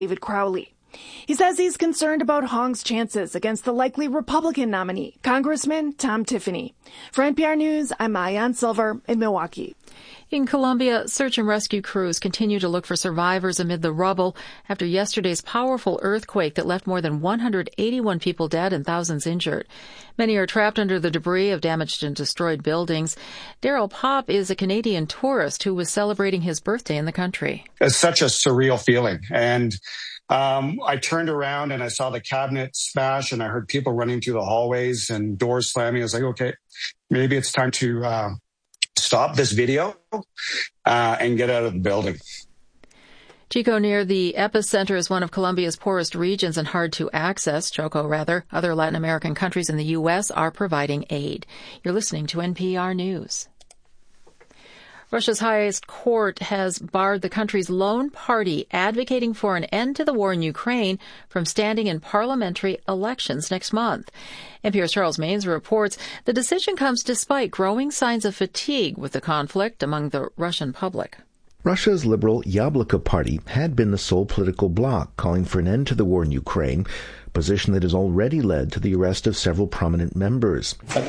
David Crowley. He says he's concerned about Hong's chances against the likely Republican nominee, Congressman Tom Tiffany. For NPR News, I'm Maayan Silver in Milwaukee. In Colombia, search and rescue crews continue to look for survivors amid the rubble after yesterday's powerful earthquake that left more than 181 people dead and thousands injured. Many are trapped under the debris of damaged and destroyed buildings. Daryl Pop is a Canadian tourist who was celebrating his birthday in the country. It's such a surreal feeling. And I turned around and I saw the cabinet smash and I heard people running through the hallways and doors slamming. I was like, okay, maybe it's time to stop this video and get out of the building. Chico, near the epicenter, is one of Colombia's poorest regions and hard to access. Choco, rather. Other Latin American countries and the U.S. are providing aid. You're listening to NPR News. Russia's highest court has barred the country's lone party advocating for an end to the war in Ukraine from standing in parliamentary elections next month. NPR's Charles Maynes reports the decision comes despite growing signs of fatigue with the conflict among the Russian public. Russia's liberal Yabloko party had been the sole political bloc calling for an end to the war in Ukraine, a position that has already led to the arrest of several prominent members. Now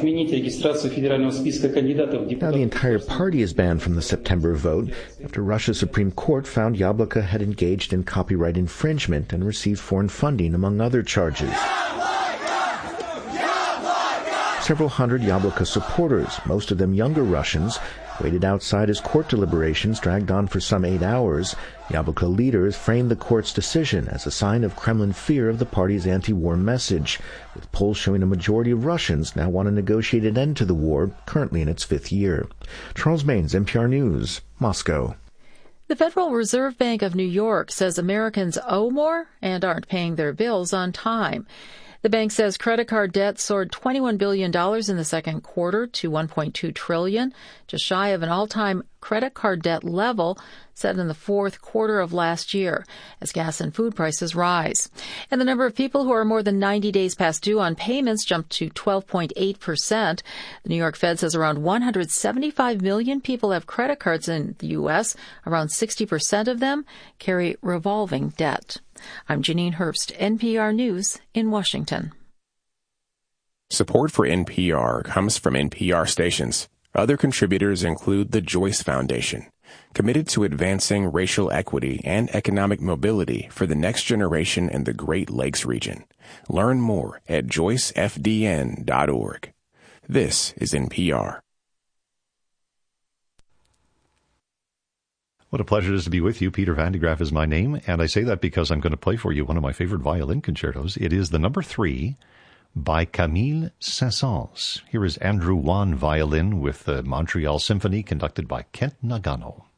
the entire party is banned from the September vote after Russia's Supreme Court found Yabloko had engaged in copyright infringement and received foreign funding, among other charges. Several hundred Yabloko supporters, most of them younger Russians, waited outside as court deliberations dragged on for some 8 hours. Yabloko leaders framed the court's decision as a sign of Kremlin fear of the party's anti-war message, with polls showing a majority of Russians now want a negotiated end to the war, currently in its 5th year. Charles Maynes, NPR News, Moscow. The Federal Reserve Bank of New York says Americans owe more and aren't paying their bills on time. The bank says credit card debt soared $21 billion in the second quarter to $1.2 trillion, just shy of an all-time credit card debt level set in the fourth quarter of last year, as gas and food prices rise. And the number of people who are more than 90 days past due on payments jumped to 12.8%. The New York Fed says around 175 million people have credit cards in the U.S. Around 60% of them carry revolving debt. I'm Janine Herbst, NPR News in Washington. Support for NPR comes from NPR stations. Other contributors include the Joyce Foundation, committed to advancing racial equity and economic mobility for the next generation in the Great Lakes region. Learn more at joycefdn.org. This is NPR. What a pleasure it is to be with you. Peter Van de Graaff is my name, and I say that because I'm going to play for you one of my favorite violin concertos. It is the number 3 by Camille Saint-Saëns. Here is Andrew Wan violin with the Montreal Symphony conducted by Kent Nagano.